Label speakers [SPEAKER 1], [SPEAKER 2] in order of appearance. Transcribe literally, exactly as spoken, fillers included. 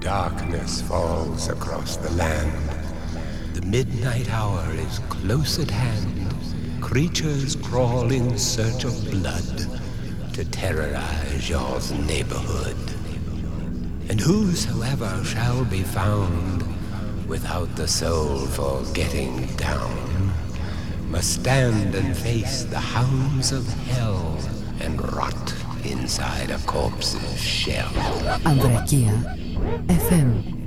[SPEAKER 1] darkness falls across the land. The midnight hour is close at hand. Creatures crawl in search of blood to terrorize your neighborhood. And whosoever shall be found without the soul for getting down must stand and face the hounds of hell and rot inside a corpse's shell.
[SPEAKER 2] Andrekia F M